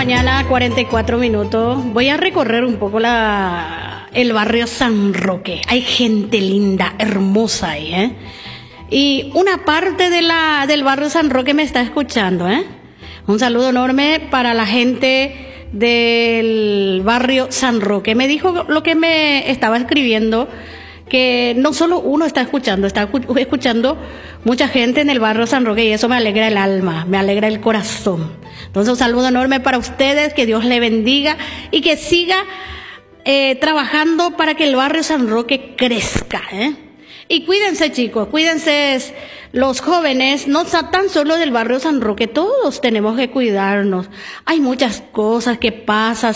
mañana, 44 minutos. Voy a recorrer un poco el barrio San Roque. Hay gente linda, hermosa ahí, ¿eh? Y una parte del barrio San Roque me está escuchando, ¿eh? Un saludo enorme para la gente del barrio San Roque. Me dijo lo que me estaba escribiendo, que no solo uno está escuchando mucha gente en el barrio San Roque, y eso me alegra el alma, me alegra el corazón. Entonces, un saludo enorme para ustedes, que Dios le bendiga y que siga trabajando para que el barrio San Roque crezca, ¿eh? Y cuídense, chicos, cuídense los jóvenes, no tan solo del barrio San Roque, todos tenemos que cuidarnos. Hay muchas cosas que pasan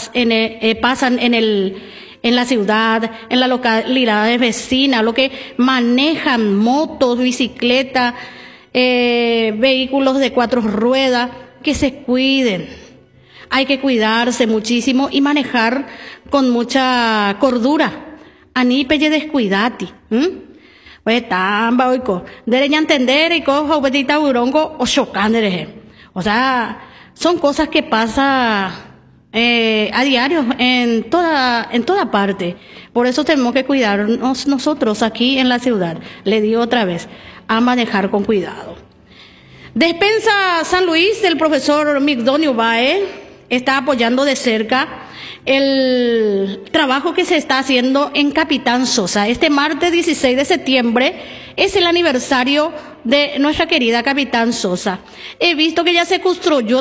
en la ciudad, en las localidades vecinas, lo que manejan motos, bicicletas, vehículos de 4 ruedas, que se cuiden. Hay que cuidarse muchísimo y manejar con mucha cordura. Ani pelle descuidati. Pues tamba oiko. Dereña entender y cojo betita urongo o chocandere. O sea, son cosas que pasan a diario en toda parte. Por eso tenemos que cuidarnos nosotros aquí en la ciudad. Le digo otra vez, a manejar con cuidado. Despensa San Luis, el profesor Migdonio Bae está apoyando de cerca el trabajo que se está haciendo en Capitán Sosa. Este martes 16 de septiembre es el aniversario de nuestra querida Capitán Sosa. He visto que ya se construyó